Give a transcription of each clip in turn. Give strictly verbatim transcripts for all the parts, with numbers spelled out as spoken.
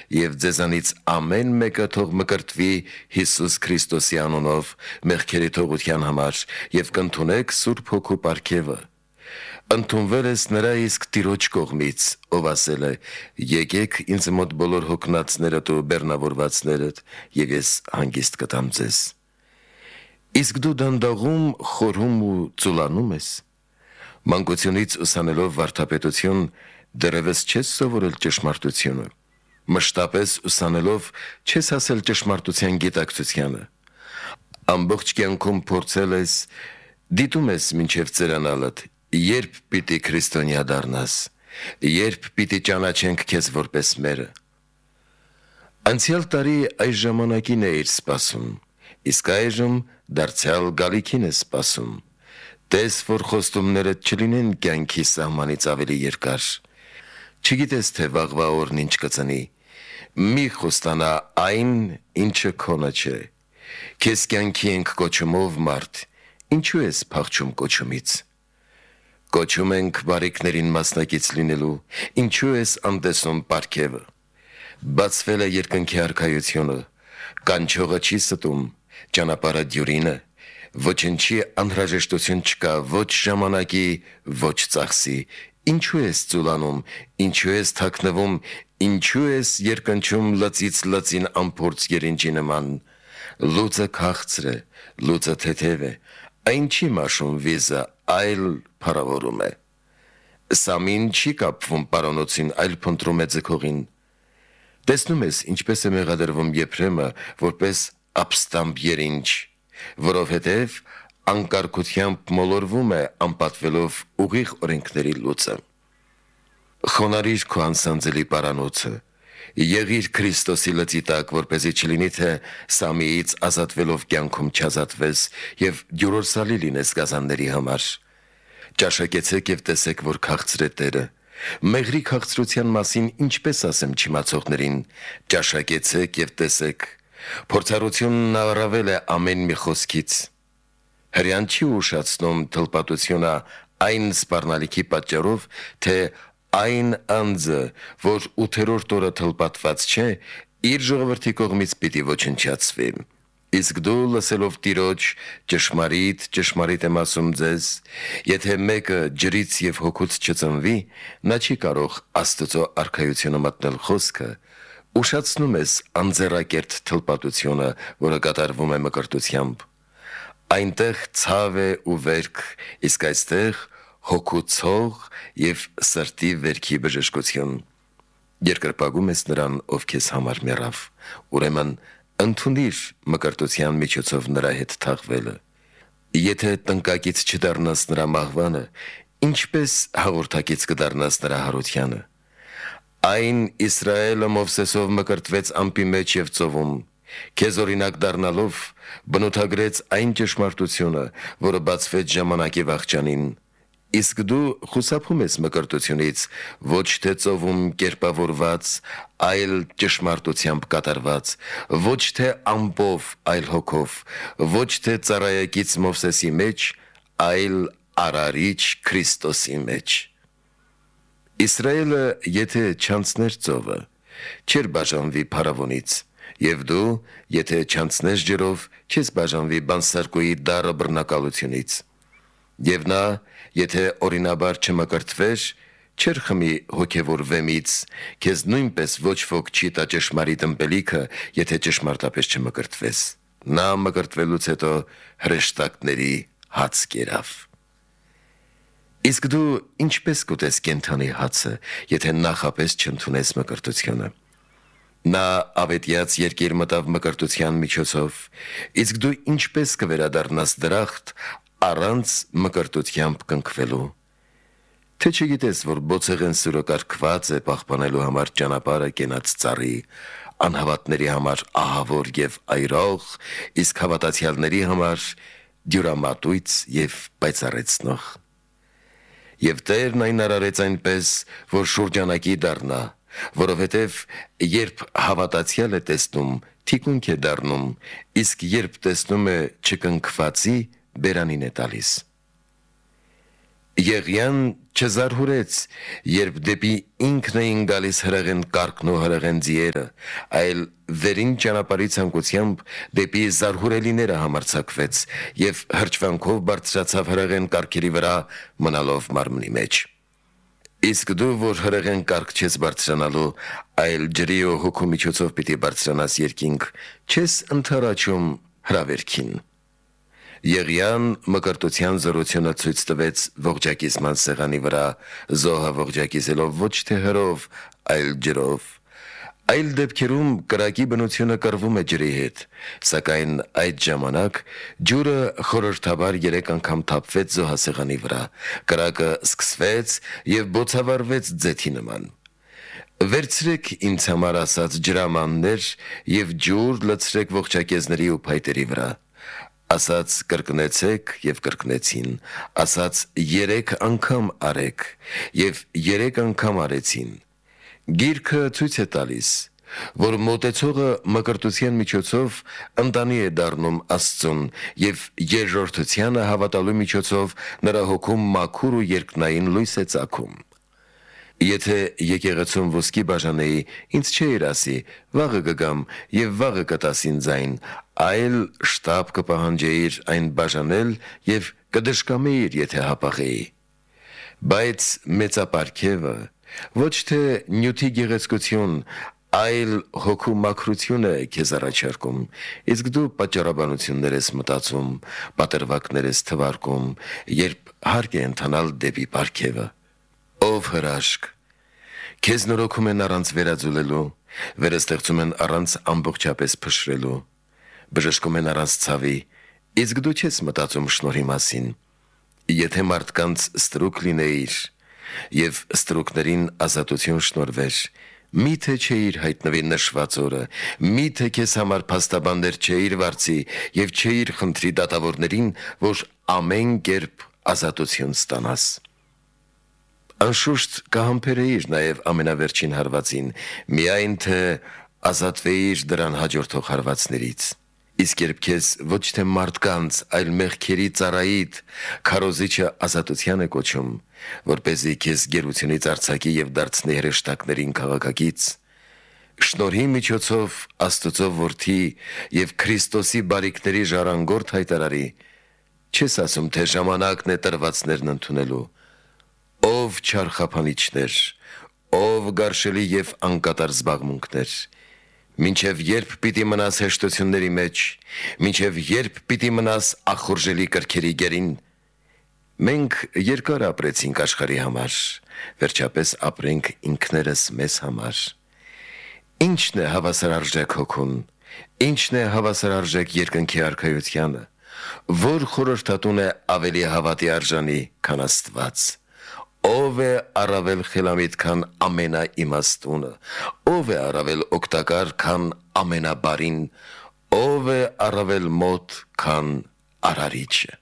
եւ ձեզանից ամեն մեկը թող մկրտվի Հիսուս Քրիստոսի անունով մեղքերի թողության համար եւ կընդունեք Սուրբ Հոգու պարգևը։ Ընդունվել ես նրա իսկ Տիրոջ կողմից, ով ասել է. «Եկեք ինձ մոտ բոլոր հոգնածներդ ու բեռնավորվածներդ, եւ ես հանգիստ կտամ ձեզ»։ Իսկ դու դանդաղում, խորհում ու ծուլանում ես։ Մանկությունից ուսանելով վարդապետություն, դեռևս չես սովորել ճշմարտությունը։ Մշտապես ուսանելով չես հասել ճշմարտության գիտակցությանը։ Ամբողջ կյանքում փորձել ես, դիտում ես մինչև ծերանալդ, երբ պիտի քրիստոնյա դառնաս, երբ պիտի ճանաչենք քեզ որպես մերը։ Անցյալ տարի այս ժամանակին էիր սպասում, իսկ այժմ դարձյալ գալիքին ես սպասում։ Տես, որ խոստումներդ չլինեն կյանքի սահմանից ավելի երկար։ Չգիտես, թե վաղվա օրն ինչ կծնի։ Մի խոստանա այն, ինչը քոնը չէ։ Քեզ կյանքի ենք կոչումով մարդ, ինչու ես փախչում կոչումից։ Կոչում ենք բարիքներին մասնակից լինելու, ինչու ես անտեսում պարգևը։ Բացվել է երկնքի արքայությունը, կանչողը չի ստում, ճանապարհը դյուրինը, ոչնչի անհրաժեշտություն չկա ոչ ժամանակի, ոչ ծախսի։ Ինչու ես ծուլանում, ինչու ես թաքնվում, ինչու ես երկնչում լծից լծին ամփորձ երինջի նման։ Լուծը քաղցր է, լուծը թեթև է, այն չի մաշում վիզը, այլ փառավորում է։ Սամին չի կապվում պարանոցին, այլ փնտրում է ձգողին։ Տեսնում ես, ինչպես է մեղադրվում Եփրեմը, որպես ապստամբ երինջ, որովհետև անկարգությամբ մոլորվում է անպատվելով ուղիղ օրենքների լուծը։ Խոնարհիր քո անսանձելի պարանոցը, եղիր Քրիստոսի լծի տակ, որպեսզի չլինի, թե Սամիից ազատվելով կյանքում չազատվես եւ դյուրորսալի լինես գազանների համար։ Ճաշակեցեք եւ տեսեք, որ քաղցր է Տերը։ Մեղրի քաղցրության մասին ինչպես ասեմ չիմացողներին, ճաշակեցեք եւ տեսեք։ Փորձառությունն առավել է ամեն մի խոսքից։ Հրյան չի ուշացնում թլպատությունը այն սպառնալիքի պատճառով, թե այն անձը, որ ութերորդ օրը թլպատված չէ, իր ժողովրդի կողմից պիտի ոչնչացվի։ Իսկ դու լսելով Տիրոջ, ճշմարիտ, ճշմարիտ եմ ասում ձեզ, եթե մեկը ջրից եւ հոգուց չծնվի, նա չի կարող Աստծո արքայությունը մտնել խոսքը, ուշացնում ես անձեռակերտ թլպատությունը, որը կատարվում է մկրտությամբ։ Այնտեղ ցավ է ու վերք, իսկ այստեղ հոգու ցող եւ սրտի վերքի բժշկություն։ Երկրպագում ես նրան, ով քեզ համար մեռավ, ուրեմն ընդունիր մկրտության միջոցով նրա հետ թաղվելը։ Եթե տնկակից չդառնաս նրա մահվանը, ինչպես հաղորդակից կդառնաս նրա հարությանը։ Այն Իսրայելը Մովսեսով մկրտվեց ամպի մեջ եւ ծովում, քեզ օրինակ դառնալով բնութագրեց այն ճշմարտությունը, որը բացվեց ժամանակի վախճանին։ Իսկ դու խուսափում ես մկրտությունից, ոչ թե ծովում կերպավորված, այլ ճշմարտությամբ կատարված, ոչ թե ամպով, այլ հոգով, ոչ թե ծառայակից Մովսեսի մեջ, այլ արարիչ Քրիստոսի մեջ։ Իսրայելը, եթե չանցներ ծովը, չէր բաժանվի փարավոնից, եւ դու, եթե չանցնես ջրով, չես բաժանվի բանսարկուի դառը բռնակալությունից։ Եվ նա, եթե օրինաբար չմկրտվեր, չէր խմի հոգևոր վեմից, քեզ նույնպես ոչ ոք չի տա ճշմարիտ ըմպելիքը, եթե ճշմարտապես չմկրտվես։ Նա մկրտվելուց հետո հրեշտակների հաց կերավ։ Իսկ դու ինչպես կուտես կենդանի հացը, եթե նախապես չընդունես մկրտությունը։ Նա ավետյաց երկիր մտավ մկրտության միջոցով, իսկ դու ինչպես կվերադառնաս դրախտ առանց մկրտությամբ կնքվելու։ Թե չգիտես, որ բոցեղեն սուրը կարգված է պահպանելու համար ճանապարհը կենաց ծառի, անհավատների համար ահավոր եւ այրող, իսկ հավատացյալների համար դյուրամատույց եւ պայծառեցնող։ Եվ Տերն այն արարեց այնպես, որ շուրջանակի դառնա, որովհետև երբ հավատացյալ է տեսնում, թիկունք է դառնում, իսկ երբ տեսնում է չկնքվածի, բերանին է տալիս։ Եղիան չզարհուրեց, երբ դեպի ինքն էին գալիս հրեղեն կարգն ու հրեղեն ձիերը, այլ վերին ճանապարհի ցանկությամբ դեպի զարհուրելիները համարձակվեց եւ հրճվանքով բարձրացավ հրեղեն կարգերի վրա մնալով մարմնի մեջ։ Իսկ դու, որ հրեղեն կարգ չես բարձրանալու, այլ ջրի ու հոգու միջոցով պիտի բարձրանաս երկինք, չես ընթառաջում հրավերքին։ Եղիան մկրտության զորությունը ցույց տվեց ողջակիզման սեղանի վրա, զոհը ողջակիզելով ոչ թե հրով, այլ ջրով։ Այլ դեպքերում կրակի բնությունը կռվում է ջրի հետ, սակայն այդ ժամանակ ջուրը խորհրդաբար երեք անգամ թափվեց զոհասեղանի վրա, կրակը սկսվեց եւ բոցավառվեց ձեթի նման։ Վերցրեք ինձ համար ասած ջրամաններ եւ ջուր լցրեք ողջակեզների ու փայտերի վրա։ Ասաց կրկնեցեք եւ կրկնեցին, ասաց երեք անգամ արեք եւ երեք անգամ արեցին։ Գիրքը ցույց է տալիս, որ մոտեցողը մկրտության միջոցով ընտանի է դառնում Աստծուն եւ երրորդությանը հավատալու միջոցով նրա հոգում մաքուր ու երկնային լույս է ծագում։ Եթե եկեղեցում ոսկի բաժանեի, ինձ չէիր ասի, վաղը կգամ եւ վաղը կտաս ինձ այն, այլ շտապ կպահանջեիր այն բաժանել եւ կդժկամեիր, եթե հապաղեի։ Բայց մեծապարգևը ոչ թե նյութի գեղեցկություն, այլ հոգու մաքրություն է քեզ առաջարկում, իսկ դու պատճառաբանություններ ես մտածում, պատրվակներ ես թվարկում, երբ հարկ է ընթանալ դեպի պարգևը։ Ով հրաշք, քեզ նորոգում են առանց վերաձուլելու, վերստեղծում են առանց ամբողջապես փշրելու, բժշկում են առանց ցավի, իսկ դու չես մտածում շնորհի մասին։ Եթե մարդկանց ստրուկ լինեիր եւ ստրուկներին ազատություն շնորհվեր, միթե չէիր հայտնվի նշված օրը, միթե քեզ համար փաստաբաններ չէիր վարձի եւ չէիր խնդրի դատավորներին, որ ամեն կերպ ազատություն ստանաս։ Անշուշտ կհամբերեիր նաև ամենավերջին հարվածին, միայն թե ազատվեիր դրան հաջորդող հարվածներից։ Իսկ երբ քեզ ոչ թե մարդկանց, այլ մեղքերի ծառայիդ քարոզիչը ազատության է կոչում, որպեսզի քեզ գերությունից արձակի եւ դարձնի հրեշտակներին քաղաքակից, շնորհի միջոցով Աստծո որդի եւ Քրիստոսի բարիքների ժառանգորդ հայտարարի, չես ասում, թե ժամանակն է տրվածներն ընդունելու։ Ով չար խափանիչներ, ով գարշելի եւ անկատար զբաղմունքներ, մինչև երբ պիտի մնաս հեշտությունների մեջ, մինչև երբ պիտի մնաս ախորժելի կրքերի գերին։ Մենք երկար ապրեցինք աշխարհի համար, վերջապես ապրենք ինքներս մեզ համար։ Ինչն է հավասար արժեք հոգուն, ինչն է հավասար արժեք երկնքի արքայությանը, որ խորհրդատուն է ավելի հավատի արժանի, քան Աստված։ Ով է առավել խելամիտ, քան ամենաիմաստունը, ով է առավել օգտակար, քան ամենաբարին, ով է առավել մոտ, քան արարիչը։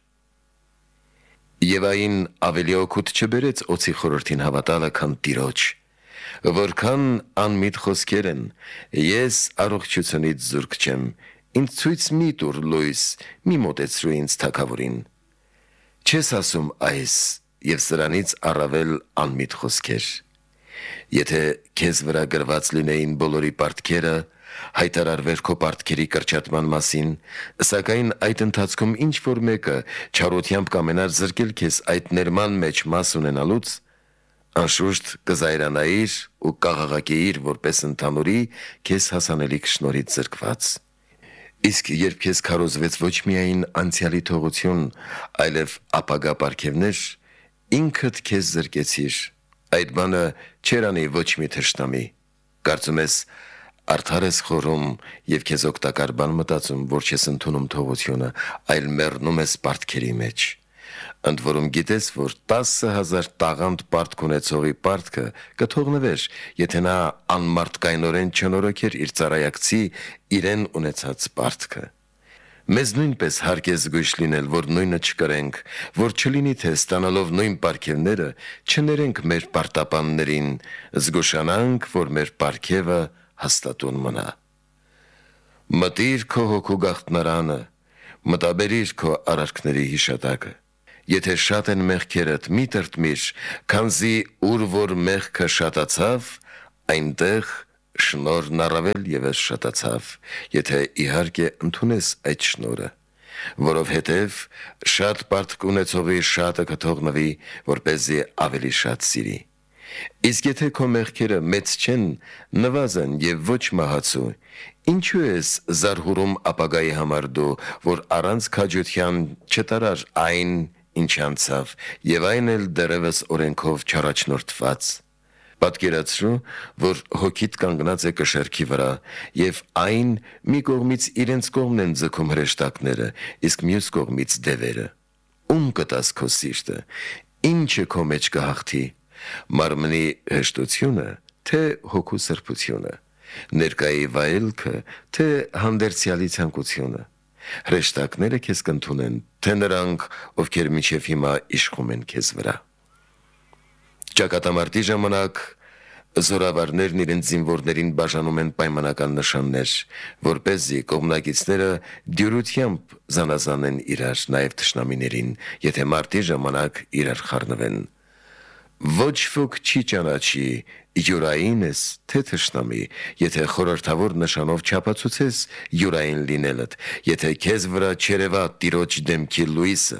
Եվ այն ավելի օգուտ չբերեց օձի խորհրդին հավատալը, քան Տիրոջ, որքան անմիտ խոսքեր են, ես առողջությունից զուրկ չեմ, ինձ ցույց մի տուր լույս, մի մոտեցրու ինձ թագավորին։ Չես ասում այս եւ սրանից առավել անմիտ խոսքեր։ Եթե քեզ վրա գրված լինեին բոլորի պարտքերը, հայտարարվեր քո պարտքերի կրճատման մասին, սակայն այդ ընթացքում ինչ որ մեկը չարությամբ կամենար զրկել քեզ այդ ներման մեջ մաս ունենալուց, անշուշտ կզայրանայիր ու կաղաղակեիր որպես ընդհանուրի քեզ հասանելիք շնորհից զրկված։ Իսկ երբ քեզ քարոզվեց ոչ միայն անցյալի թողություն, այլև ապագա պարգևներ, ինքդ քեզ զրկեցիր, այդ բանը չեր անի ոչ մի թշնամի, կարծում ես արդար ես խորում եւ քեզ օգտակար բան մտածում, որ չես ընդունում թողությունը, այլ մեռնում ես պարտքերի մեջ։ Ընդ որում գիտես, որ տասը հազար տաղանդ պարտք ունեցողի պարտքը կթողնվեր, եթե նա անմարդկայնորեն չնորոգեր իր ծառայակցի իրեն ունեցած պարտքը։ Մեզ նույնպես հարկ է զգույշ լինել, որ նույնը չկրենք, որ չլինի թե ստանալով նույն պարգևները չներենք մեր պարտապաններին, զգուշանանք, որ մեր պարգևը հաստատուն մնա։ Մտիր քո հոգու գաղտնարանը, մտաբերիր քո արարքների հիշատակը։ Եթե շատ են մեղքերդ, մի տրտմիր, քանզի ուր որ մեղքը շատացավ, այնտեղ շնորհն առավել ևս շատացավ, եթե իհարկե ընդունես այդ շնորհը, որովհետև շատ պարտք ունեցողի շատը կթողնվի, որպեսզի ավելի շատ սիրի։ Իսկ եթե քո մեղքերը մեծ չեն, նվազեն եւ ոչ մահացու, ինչու ես զարհուրում ապագայի համար դու, որ առանց քաջության չտարար այն, ինչ անցավ, եւ այն էլ դեռևս օրենքով չառաջնորդված։ Պատկերացրու, որ հոգիդ կանգնած է կշեռքի վրա, եւ այն մի կողմից իրենց կողմն են ձգում հրեշտակները, իսկ մյուս կողմից դևերը։ Ում կտաս քո սիրտը, ինչը քո մեջ կհաղթի, մարմնի հեշտությունը, թե հոգու սրբությունը, ներկայի վայելքը, թե հանդերձյալի ցանկությունը։ Հրեշտակները քեզ կընդունեն, թե նրանք, ովքեր մինչև հիմա իշխում են քեզ վրա։ Ճակատամարտի ժամանակ զորավարներն իրենց զինվորներին բաժանում են պայմանական նշաններ, որպեսզի կողմնակիցները դյուրությամբ զանազանեն իրար, նաև թշնամիներին, եթե մարտի ժամանակ իրար խառնվեն։ Ոչ ոք չի ճանաչի յուրային ես, թե թշնամի, եթե խորհրդավոր նշանով չապացուցես յուրային լինելդ, եթե քեզ վրա չերևա Տիրոջ դեմքի լույսը։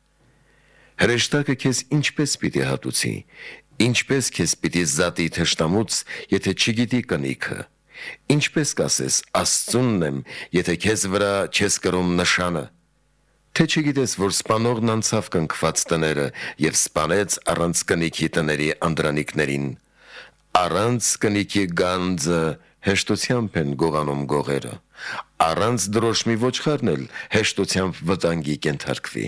Հրեշտակը քեզ ինչպես պիտի հատուցի, ինչպես քեզ պիտի զատի թշնամուց, եթե չգիտի կնիքը, ինչպես կասես Աստծունն եմ, եթե քեզ վրա չես կրում նշանը, թե չգիտես, որ սպանողն անցավ կնքված տները և սպանեց առանց կնիքի տների անդրանիկներին, առանց կնիքի գանձը հեշտությամբ են գողանում գողերը, առանց դրոշմի ոչխարն էլ հեշտությամբ վտանգի կենթարկվի։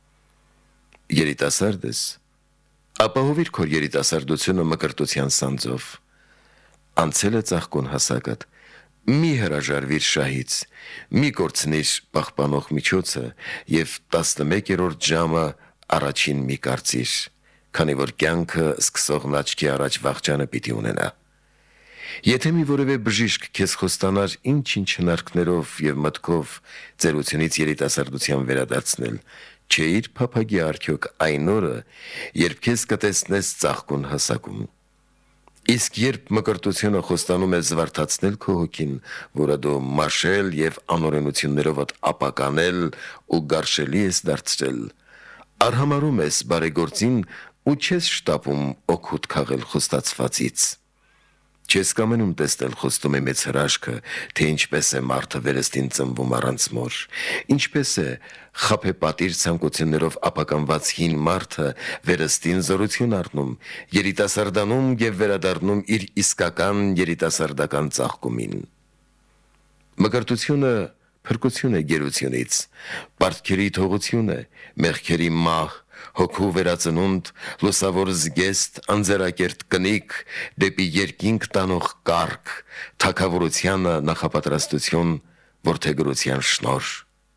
Երիտասարդ ես, ապահովիր քո երիտասարդությունը մկրտության սանձով, անցել է ծաղկուն հասակդ, մի հրաժարվիր շահից, մի կորցնիր պահպանող միջոցը և տասնմեկերորդ ժամը առաջին մի կարծիր, քանի որ կյանքը սկսողն աչքի առաջ վախճանը պիտի ունենա։ Եթե մի որևէ բժիշկ քեզ խոստանար ինչ-ինչ հնարքներով և մտքով ծերությունից երիտասարդության վերադարձնել, չէիր փափագի արդյոք այն օրը, երբ քեզ կտեսնես ծաղկուն հասակում։ Իսկ երբ մկրտությունը խոստանում է զվարթացնել քո հոգին, որը դու մաշել և անօրենություններով ապականել ու գարշելի ես դարձրել, արհամարում ես բարեգործին ու չես շտապում օգուտ քաղել խոստացվածից։ Չես կամենում տեսնել խոստումի մեծ հրաշքը, թե ինչպես է մարդը վերստին ծնվում առանց մոր, ինչպես է խաբեպատիր ցանկություններով ապականված հին մարդը վերստին զորություն առնում, երիտասարդանում և վերադառնում իր իսկական երիտասարդական ծաղկումին։ Մկրտությունը փրկություն է գերությունից, պարտքերի թողություն է, մեղքերի մահ, հոգու վերածնունդ, լուսավոր զգեստ, անձեռակերտ կնիկ, դեպի երկինք տանող կարգ, թագավորությանը նախապատրաստություն, որդեգրության շնորհ։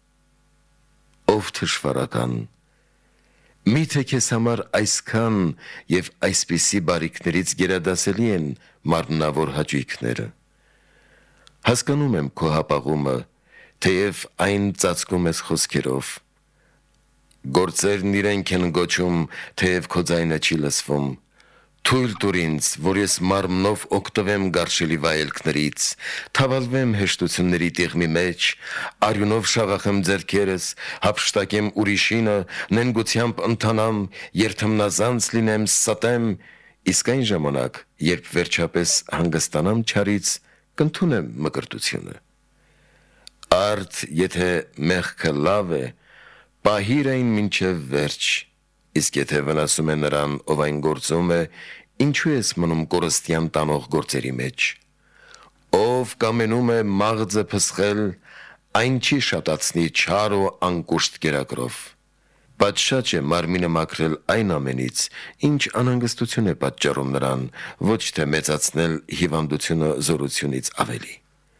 Ով թշվառական, միթե քեզ համար այսքան և այսպիսի բարիքներից գերադասելի են մարմնավոր հաճույքները։ Հասկանում եմ քո հապաղումը, թեև այն ծածկում ես խոսքերով։ Գործերն իրենք են գոչում, թեև քո ձայնը չի լսվում։ Թույլ տուր ինձ, որ ես մարմնով օգտվեմ գարշելի վայելքներից, թավալվեմ հեշտությունների տիղմի մեջ, արյունով շաղախեմ ձեռքերս, հափշտակեմ ուրիշինը, նենգությամբ ընթանամ, երթմնազանց լինեմ, ստեմ, իսկ այն ժամանակ, երբ վերջապես հանգստանամ չարից, կընդունեմ մկրտությունը։ Արդ, եթե մեղքը լավ է, պահիր այն մինչև վերջ, իսկ եթե վնասում է նրան, ով այն գործում է, ինչու ես մնում կորստյան տանող գործերի մեջ։ Ով կամենում է մաղձը փսխել, այն չի շատացնի չար ու անկուշտ կերակրով։ Պատշաճ է մարմինը մաքրել այն ամենից, ինչ անհանգստություն է պատճառում նրան, ոչ թե մեծացնել հիվանդությունը զորությունից ավելի։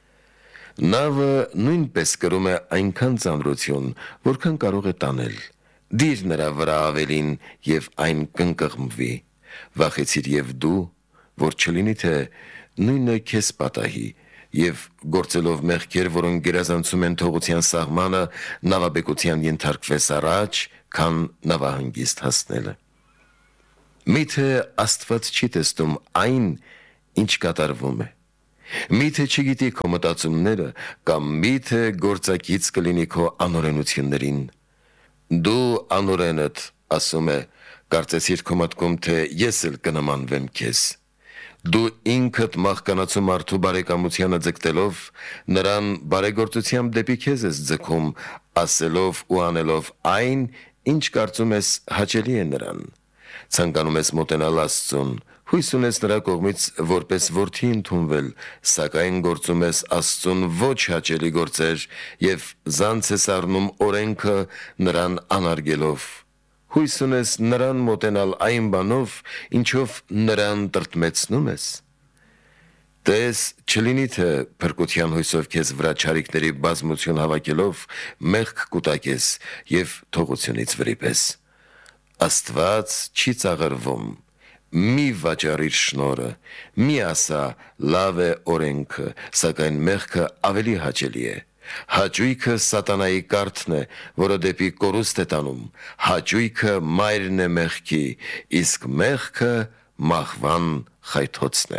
Նավը նույնպես կրում է այնքան ծանրություն, որքան կարող է տանել։ Դիր նրա վրա ավելին և այն կընկղմվի, վախեցիր և դու, որ չլինի թե նույնը քեզ պատահի, և գործելով մեղքեր, որոնք գերազանցում են թողության սահմանը, նավաբեկության ենթարկվես առաջ, քան նավահանգիստ հասնելը։ Միթե Աստված չի տեսնում այն, ինչ կատարվում է։ Միթե չգիտի քո մտածումները կամ միթե գործակից կլինի քո անօրենություններին։ Դու անօրենդ, ասում է, կարծեցիր քո մտքում, թե ես էլ կնմանվեմ քեզ։ Դու ինքդ մահկանացու մարդու բարեկամությանը ձգտելով, նրան բարեգործությամբ դեպի քեզ ես ձգում, ասելով ու անելով այն, ինչ կարծում ես հաճելի է նրան։ Ցանկանում ես մոտենալ Աստծուն, հույս ունես նրա կողմից որպես որդի ընդունվել, սակայն գործում ես Աստծուն ոչ հաճելի գործեր և զանց ես առնում օրենքը նրան անարգելով։ Հույս ունես նրան մոտենալ այն բանով, ինչով նրան տրտմեցնում ես։ Տես, չլինի թե փրկության հույսով քեզ վրա չարիքների բազմություն հավաքելով մեղք կուտակես և թողությունից վրիպես։ Աստված չի ծաղրվում։ Մի վաճառիր շնորհը, մի ասա լավ է օրենքը, սակայն մեղքը ավելի հաճելի է։ Հաճույքը սատանայի կարթն է, որը դեպի կորուստ է տանում, հաճույքը մայրն է մեղքի, իսկ մեղքը մահվան խայթոցն է։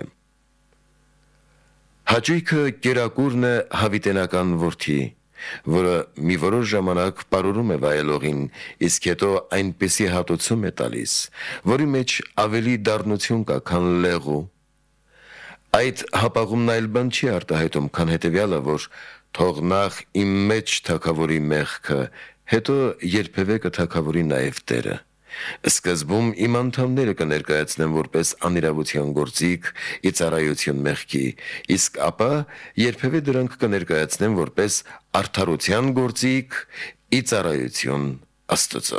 Հաճույքը կերակուրն է հավիտենական որդի, որը մի որոշ ժամանակ պարուրում է վայելողին, իսկ հետո այնպիսի հատուցում է տալիս, որի մեջ ավելի դառնություն կա, քան լեղու։ Այդ հապաղումն այլ բան չի արտահայտում, քան հետևյալը, որ թող նախ իմ մեջ թագավորի մեղքը, հետո երբևէ կթագավորի նաև Տերը։ Սկզբում իմ անդամները կներկայացնեմ որպես անիրավության գործիք, ի ծառայություն մեղքի, իսկ ապա երբևէ դրանք կներկայացնեմ որպես արդարության գործիք, ի ծառայություն Աստծո։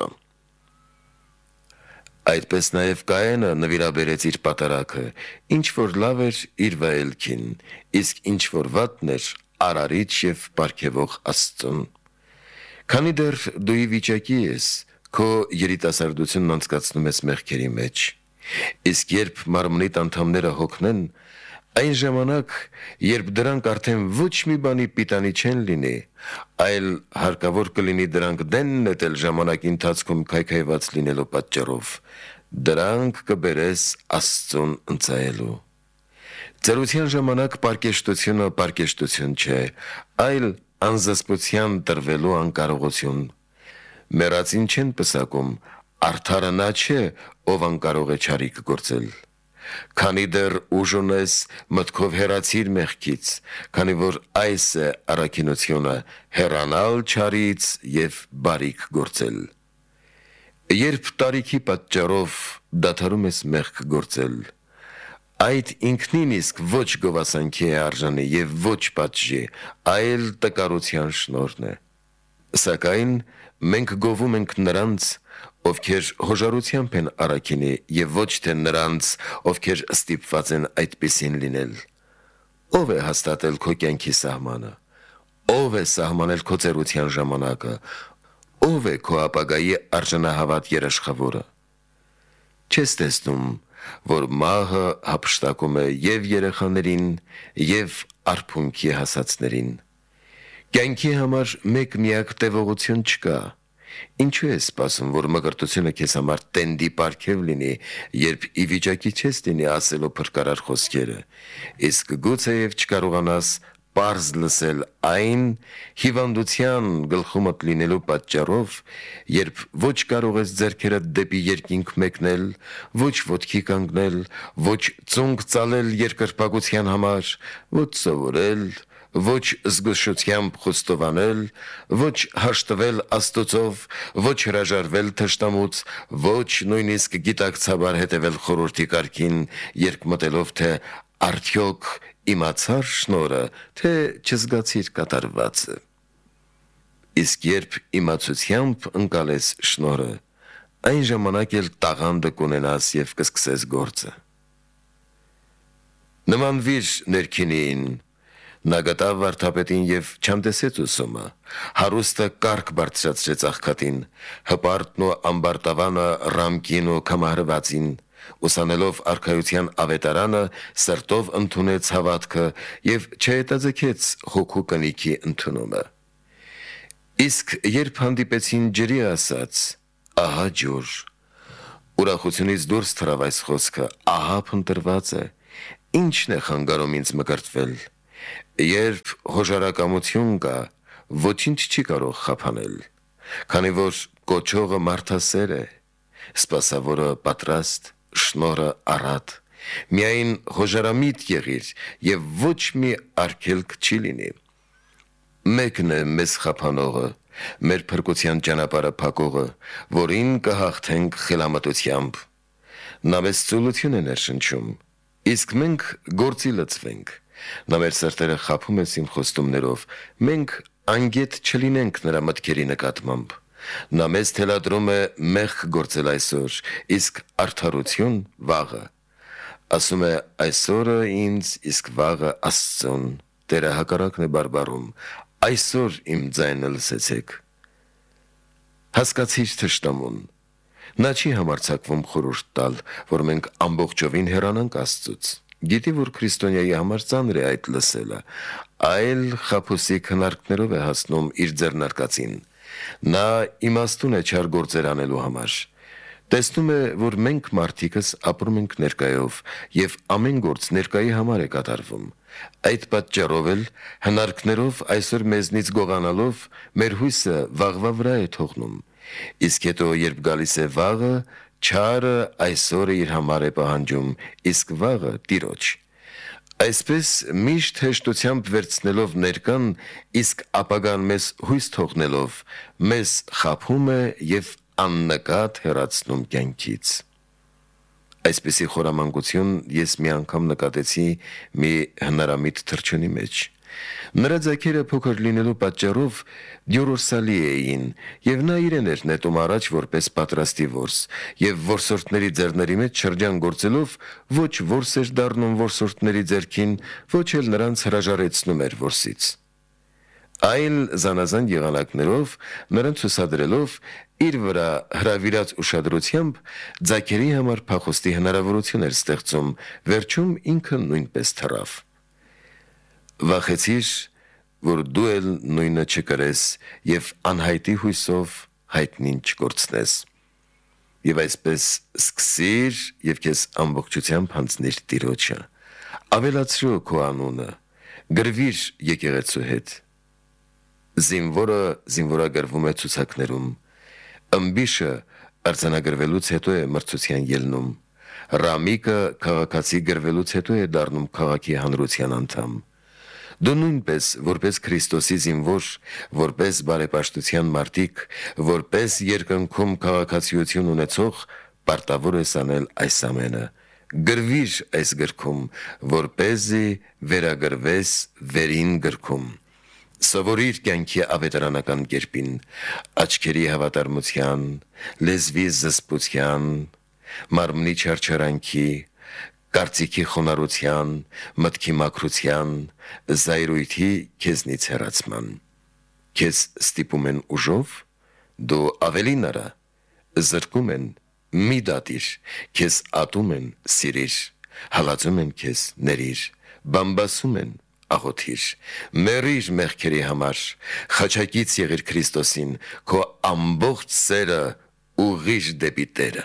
Այդպես նաև Կայենը նվիրաբերեց իր պատարագը, ինչ որ լավ էր իր վայելքին, իսկ ինչ որ վատն էր արարիչ և պարգևող Աստծուն։ Քանի դեռ դու ի վիճակի ես, քո երիտասարդությունն անցկացնում ես մեղքերի մեջ, իսկ երբ մարմնիդ անդամները հոգնեն, այն ժամանակ, երբ դրանք արդեն ոչ մի բանի պիտանի չեն լինի, այլ հարկավոր կլինի դրանք դեն նետել ժամանակի ընթացքում քայքայված լինելու պատճառով, դրանք կբերես Աստծուն ընծայելու։ Ծերության ժամանակ պարկեշտությունը պարկեշտություն չէ, այլ անզսպության տրվելու անկարողություն։ Մեռածին չեն պսակում, արդարը նա չէ, ով անկարող է չարիք գործել։ Քանի դեռ ուժ ունես, մտքով հեռացիր մեղքից, քանի որ այս է առաքինությունը, հեռանալ չարից և բարիք գործել։ Երբ տարիքի պատճառով դադարում ես մեղք գործել, այդ ինքնին իսկ ոչ գովասանքի է արժանի և ոչ պատժի, այլ տկարության շնորհն է։ Սակայն մենք գովում ենք նրանց, ովքեր հոժարությամբ են առաքինի և ոչ թե նրանց, ովքեր ստիպված են այդպիսին լինել։ Ո՞վ է հաստատել քո կյանքի սահմանը։ Ո՞վ է սահմանել քո ծերության ժամանակը։ Ո՞վ է քո ապագայի արժանահավատ երաշխավորը։ Չես տեսնում, որ մահը հափշտակում է և երեխաներին, և արփունքի հասածներին։ Կյանքի համար մեկ միակ տևողություն չկա։ Ինչու ես սպասում, որ մկրտությունը քեզ համար տենդի պարգև լինի, երբ ի վիճակի չես լինի ասելու փրկարար խոսքերը, իսկ գուցեև չկարողանաս պարզ լսել այն հիվանդության գլխումդ լինելու պատճառով, երբ ոչ կարող ես ձեռքերդ դեպի երկինք մեկնել, ոչ ոտքի կանգնել, ոչ ծունկ ծալել երկրպագության համար, ոչ սովորել, ոչ զգուշությամբ խոստովանել, ոչ հաշտվել Աստծով, ոչ հրաժարվել թշնամուց, ոչ նույնիսկ գիտակցաբար հետևել խորհրդի կարգին, երկմտելով, թե արդյոք իմացա՞ր շնորհը, թե չզգացիր կատարվածը։ Իսկ երբ իմացությամբ ընկալես շնորհը, այն ժամանակ էլ տաղանդը կունենաս և կսկսես գործը։ Նմանվիր ներքինին, նա գտավ վարդապետին և չամտեսեց ուսումը, հարուստը կառք բարձրացրեց աղքատին, հպարտն ու ամբարտավանը ռամկին ու կամահրվածին, ուսանելով արքայության ավետարանը, սրտով ընդունեց հավատքը և չհետաձգեց հոգու կնիքի ընդունումը։ Իսկ երբ հանդիպեցին ջրի ասաց, ահա ջուր։ Ուրախությունից դուրս թռավ այս խոսքը, ահա փնտրված է, ի՞նչն է խանգարում ինձ մկրտվել։ Երբ հոժարակամություն կա, ոչինչ չի կարող խափանել, քանի որ կոչողը մարդասեր է, սպասավորը պատրաստ, շնորհը առատ, միայն հոժարամիտ եղիր և ոչ մի արգելք չի լինի։ Մեկն է մեզ խափանողը, մեր փրկության ճանապարհը փակողը, որին կհաղթենք խելամտությամբ։ Նա մեզ ծուլություն է ներշնչում, իսկ մենք գործի լծվենք։ Նա մեր սրտերը խաբում է սիմխոստումներով, մենք անգետ չլինենք նրա մտքերի նկատմամբ։ Նա մեզ թելադրում է մեղք գործել այսօր, իսկ արդարություն վաղը։ Ասում է այսօրը ինձ, իսկ վաղը Աստծուն։ Տերը հակառակն է բարբառում, այսօր իմ ձայնը լսեցեք։ Հասկացիր թշնամուն։ Նա չի համարձակվում խորհուրդ տալ, որ մենք ամբողջովին հեռանանք Աստծուց։ Գիտի, որ քրիստոնյայի համար ծանր է այդ լսելը, այլ խաբուսի քննարկներով է հասնում իր ձեռնարկածին։ Նա իմաստուն է չար գործեր անելու համար։ Տեսնում է, որ մենք մարդիկս ապրում ենք ներկայով և ամեն գործ ներկայի համար է կատարվում։ Այդ պատճառով էլ հնարքներով այսօր մեզնից գողանալով մեր հույսը վաղվա վրա է թողնում, իսկ հետո երբ գալիս է վաղը, չարը այսօրը իր համար է պահանջում, իսկ վաղը Տիրոջ։ Այսպես միշտ հեշտությամբ վերցնելով ներկան, իսկ ապագան մեզ հույս թողնելով, մեզ խաբում է և աննկատ հեռացնում կյանքից։ Այսպիսի խորամանկություն ես մի անգամ նկատեցի մի հնարամիտ թռչունի մեջ։ Նրա ձագերը փոքր լինելու պատճառով դյորորսալի էին, և նա իրեն էր նետում առաջ որպես պատրաստի որս, և որսորդների ձեռների մեջ շրջան գործելով ոչ որս էր դառնում որսորդների ձեռքին, ոչ էլ նրանց հրաժարեցնում էր որսից, այլ զանազան եղանակներով նրանց ցուցադրելով իր վրա հրավիրած ուշադրությամբ ձագերի համար փախուստի հնարավորություն էր ստեղծում, վերջում ինքը նույնպես թռավ։ Վախեցիր, որ դու էլ նույնը չկրես և անհայտի հույսով հայտնին չկորցնես։ Եվ այսպես սկսիր և քեզ ամբողջությամբ հանձնիր Տիրոջը, ավելացրու քո անունը, գրվիր եկեղեցու հետ։ Զինվորը զինվորագրվում է ցուցակներում, ըմբիշը արձանագրվելուց հետո է մրցության ելնում, ռամիկը քաղաքացի գրվելուց հետո է դառնում քաղաքի հանրության անդամ։ Դու նույնպես որպես Քրիստոսի զինվոր, որպես բարեպաշտության մարտիկ, որպես երկնքում քաղաքացիություն ունեցող, պարտավոր ես անել այս ամենը։ Գրվիր այս գրքում, որպեսզի վերագրվես վերին գրքում։ Սովորիր կյանքի ավետարանական կերպին, աչքերի հավատարմության, լեզվի զսպության, մարմնի չարչարանքի, կարծիքի խոնարհության, մտքի մաքրության, զայրույթի քեզնից հեռացման։ Քեզ ստիպում են ուժով, դու ավելին արա, զրկում են, մի դատիր, քեզ ատում են, սիրիր, հալածում են քեզ, ների՛ր, բամբասում են, աղոթիր, մեռիր մեղքերի համար, խաչակից եղիր Քրիստոսին, քո ամբողջ սերը ուղղիր դեպի Տերը։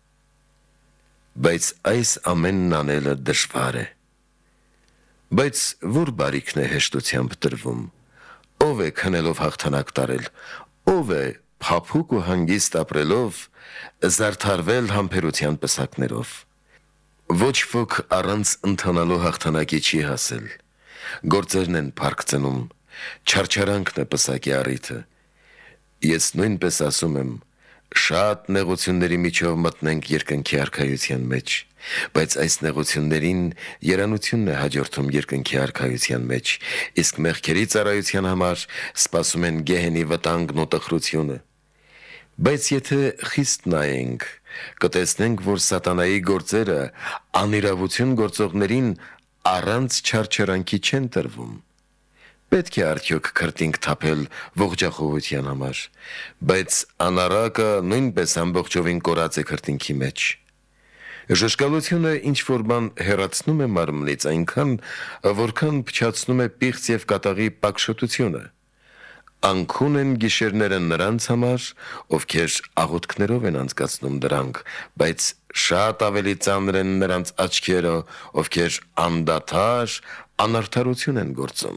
Բայց այս ամենն անելը դժվար է։ Բայց որ բարիքն է հեշտությամբ տրվում, ով է քնելով հաղթանակ տարել, ով է փափուկ ու հանգիստ ապրելով զարդարվել համբերության պսակներով։ Ոչ ոք առանց ընթանալու հաղթանակի չի հասել, գործերն են փառք ծնում, չարչարանքն է պսակի առիթը։ Ես նույնպես ասում եմ, շատ նեղությունների միջով մտնենք երկնքի արքայության մեջ, բայց այս նեղություններին երանությունն է հաջորդում երկնքի արքայության մեջ, իսկ մեղքերի ծառայության համար սպասում են գեհենի վտանգն ու տխրությունը։ Բայց եթե խիստ նայենք, կտեսնենք, որ սատանայի գործերը անիրավություն գործողներին առանց չարչարանքի չեն տրվում։ Պետք է արդյոք քրտինք թափել ողջախոհության համար, բայց անառակը նույնպես ամբողջովին կորած է քրտինքի մեջ։ Ժշկալությունը ինչ-որ բան հեռացնում է մարմնից այնքան, որքան փչացնում է պիղծ և կատաղի պակշոտությունը։ Անքուն են գիշերները նրանց համար, ովքեր աղոթքներով են անցկացնում դրանք, բայց շատ ավելի ծանր են նրանց աչքերը, ովքեր անդադար անարդարություն են գործում։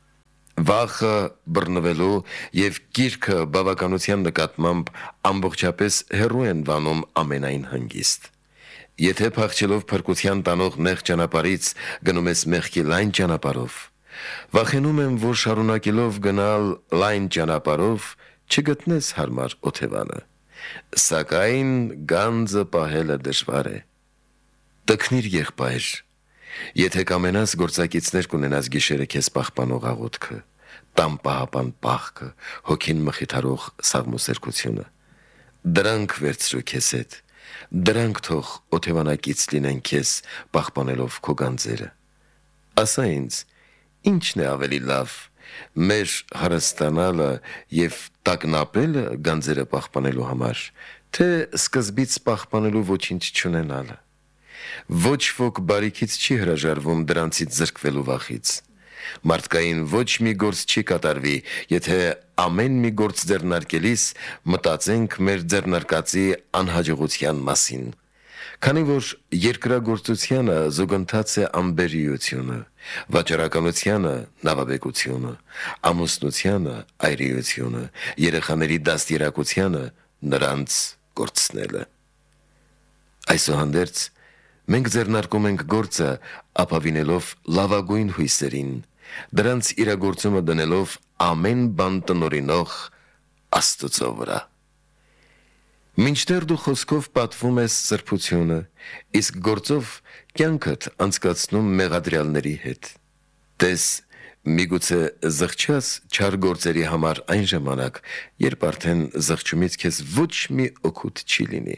Վախը բռնվելու և գիրքը բավականության նկատմամբ ամբողջապես հեռու են վանում ամենայն հանգիստ։ Եթե փախչելով փրկության տանող նեղ ճանապարհից գնում ես մեղքի լայն ճանապարհով, վախենում եմ, որ շարունակելով գնալ լայն ճանապարհով չգտնես հարմար օթևանը, սակայն գանձը պահելը դժվար է։ Տքնիր, եղբայր, եթե կամենաս գործակիցներ կունենաս գիշերը քեզ պահպանող աղոթքը, տան պահապան պահքը, հոգին մխիթարող սաղմոսերկությունը, դրանք վերցրու քեզ հետ, դրանք թող օթևանակից լինեն քեզ պահպանելով քո գանձերը։ Ասա ինձ, ի՞նչն է ավելի լավ, մեր հարստանալը և տագնապելը գանձերը պահպանելու համար, թե սկզբից պահպանելու ոչինչ չունենալը։ Ոչ ոք բարիքից չի հրաժարվում դրանցից զրկվելու վախից։ Մարդկային ոչ մի գործ չի կատարվի, եթե ամեն մի գործ ձեռնարկելիս մտածենք մեր ձեռնարկածի անհաջողության մասին։ Քանի որ երկրագործությանը զուգընթաց է անբերիությունը, վաճառականությանը նավաբեկությունը, ամուսնությանը այրիությունը, երեխաների դաստիարակությանը նրանց կորցնելը։ Այսուհանդերձ մենք ձեռնարկում ենք գործը ապավինելով լավագույն հույսերին, դրանց իրագործումը դնելով ամեն բան տնօրինող Աստծո վրա։ Մինչդեռ դու խոսքով պատվում ես սրբությունը, իսկ գործով կյանքդ անցկացնում մեղադրյալների հետ։ Տես, միգուցե զղջաս չար գործերի համար այն ժամանակ, երբ արդեն զղջումից քեզ ոչ մի օգուտ չի լինի։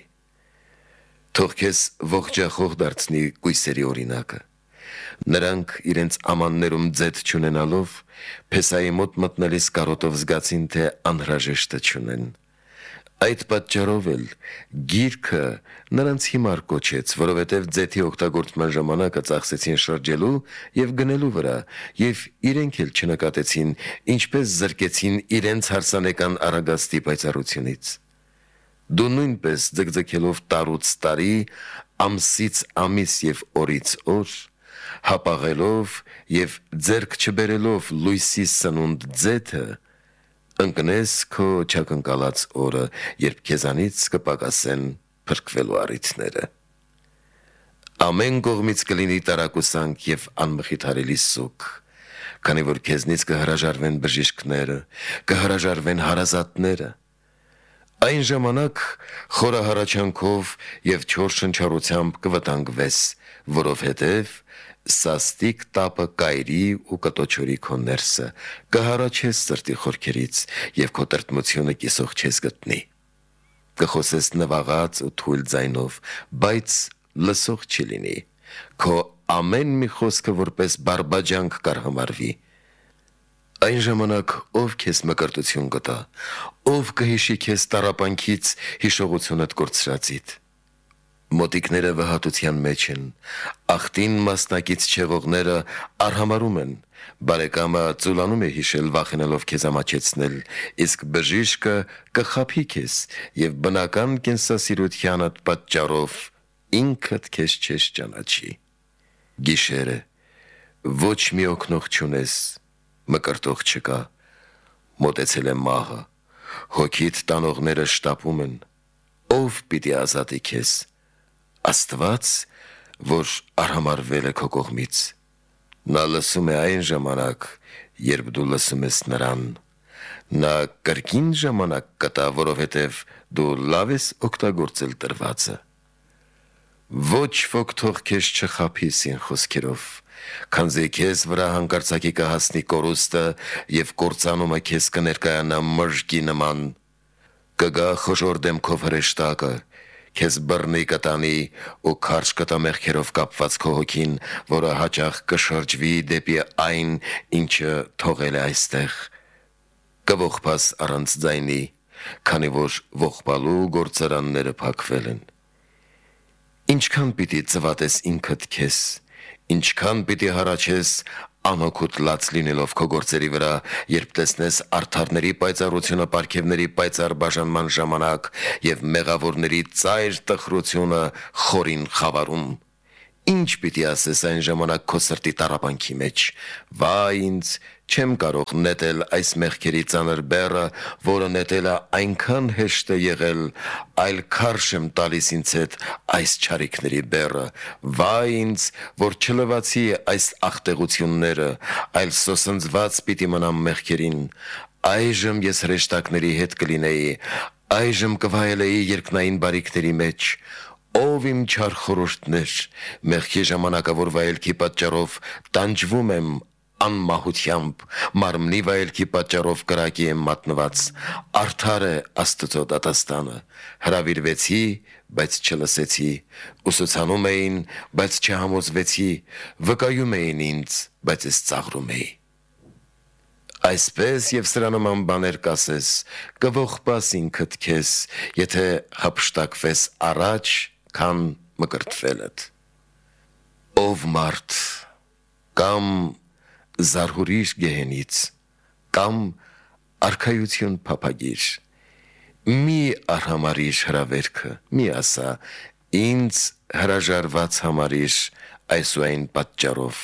Թող քեզ ողջախոհ դարձնի կույսերի օրինակը։ Նրանք իրենց ամաններում ձեթ չունենալով, Փեսայի մոտ մտնելիս կարոտով զգացին, թե անհրաժեշտը չունեն։ Այդ պատճառով էլ գիրքը նրանց հիմար կոչեց, որովհետև ձեթի օգտագործման ժամանակը ծախսեցին շրջելու և գնելու վրա, և իրենք էլ չնկատեցին, ինչպես զրկեցին իրենց հարսանեկան առագաստի պայծառությունից։ Դու նույնպես ձգձգելով տարուց տարի, ամսից ամիս և օրից օր, հապաղելով և ձեռք չբերելով լույսի սնունդ ձեթը, ընկնես քո չակնկալած օրը, երբ քեզանից կպակասեն փրկվելու առիթները։ Ամեն կողմից կլինի տարակուսանք և անմխիթարելի սուգ, քանի որ քեզնից կհրաժարվեն բժիշկները, կհրաժարվեն հարազատները։ Այն ժամանակ խորահարաչանքով և չոր շնչառությամբ կվտանգվես, որովհետև սաստիկ տապը կայրի ու կտոչորի քո ներսը, կհառաչես սրտի խորքերից և քո տրտմությունը կիսող չես գտնի։ Կխոսես նվաղած ու թույլ ձայնով, բայց լսող չի լինի։ Քո ամեն մի խոսքը որպես բարբաջանք կարգամարվի։ Այն ժամանակ ով քեզ մկրտություն կտա, ով կհիշի քեզ տառապանքից հիշողությունդ կորցրածիդ։ Մոտիկները վհատության մեջ են, աղտին մասնակից չեղողները արհամարում են, բարեկամը ծուլանում է հիշել վախենալով քեզ ամաչեցնել, իսկ բժիշկը կխաբի քեզ և բնական կենսասիրությանդ պատճառով ինքդ քեզ չես ճանաչի։ Գիշերը ոչ մի օգնող չունես, մկրտող չկա, մոտեցել է մահը, հոգիդ տանողները շտապում են, ով պիտի ազատի քեզ, Աստված, որ արհամարվել է քո կողմից։ Նա լսում է այն ժամանակ, երբ դու լսում ես նրան։ Նա կրկին ժամանակ կտա, որովհետև դու լավ ես օգտագործել տրվածը։ Ոչ ոք թող քեզ չխաբի սին խոսքերով, քանզի քեզ վրա հանկարծակի կհասնի կորուստը և կործանումը քեզ կներկայանա մրրկի նման։ Կգա խոժոր դեմքով հրեշտակը, քեզ բռնի կտանի ու քարշ կտա մեղքերով կապված քո հոգին, որը հաճախ կշրջվի դեպի այն, ինչը թողել է այստեղ։ Կողբաս առանց ձայնի, քանի որ ողբալու գործարանները փակվել են։ Ինչքան պիտի ծվատես ինքդ քեզ, ինչքան պիտի հառաչես անօգուտ լաց լինելով քո գործերի վրա, երբ տեսնես արդարների պայծառությունը պարգևների պայծառ բաժանման ժամանակ եւ մեղավորների ծայր տխրությունը խորին խավարում, ինչ պիտի ասես այն ժամանակ քո սրտի տառապանքի մեջ. «Վայ ինձ, չեմ կարող նետել այս մեղքերի ծանր բեռը, որը նետելը այնքան հեշտ է եղել, այլ քարշ եմ տալիս ինձ հետ այս չարիքների բեռը։ Վայ ինձ, որ չլվացի այս աղտեղությունները, այլ սոսնձված պիտի մնամ մեղքերին։ Այժմ ես հրեշտակների հետ կլինեի, այժմ կվայելեի երկնային բարիքների մեջ։ Ով իմ չար խորհուրդներ, մեղքի ժամանակավոր վայելքի պատճառով տանջվում եմ անմահությամբ, մարմնի վայելքի պատճառով կրակի եմ մատնված, արդար է Աստծո դատաստանը։ Հրավիրվեցի, բայց չլսեցի, ուսուցանում էին, բայց չհամոզվեցի, վկայում էին ինձ, բայց ես ծաղրում էի»։ Այսպես եւ սրա նման բաներ կասես, կողբաս ինքդ քեզ, եթե հափշտակվես առաջ, քան մկրտվելդ։ Ով մարդ կամ զարհուրիր գեհենից, կամ արքայություն փափագիր, մի արհամարիր հրավերքը, մի ասա, ինձ հրաժարված համարիր այսուայն պատճառով։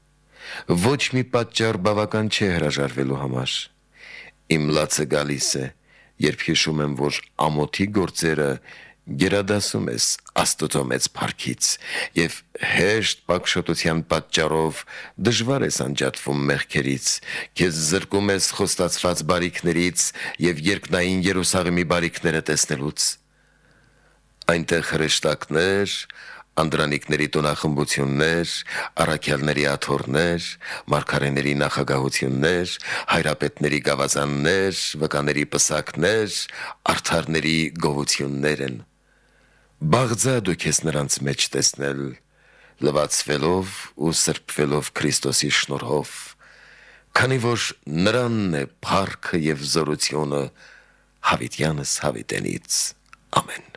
Ոչ մի պատճառ բավական չէ հրաժարվելու համար։ Իմ լացը գալիս է, երբ հիշում եմ, որ ամոթի գործերը գերադասում ես Աստծո մեծ փառքից եւ հեշտ պակշոտության պատճառով դժվար ես անջատվում մեղքերից, քեզ զրկում ես խոստացված բարիքներից եւ երկնային Երուսաղեմի բարիքները տեսնելուց։ Այնտեղ հրեշտակներ, անդրանիկների տոնախմբություններ, առաքյալների աթոռներ, մարգարեների նախագահություններ, հայրապետների գավազաններ, վկաների պսակներ, արդարների գովություններ են։ Բաղձա դու քեզ նրանց մեջ տեսնել, լվացվելով ու սրբվելով Քրիստոսի շնորհով, քանի որ նրանն է փառքը եւ զորությունը հավիտյանս հավիտենից։ Ամեն։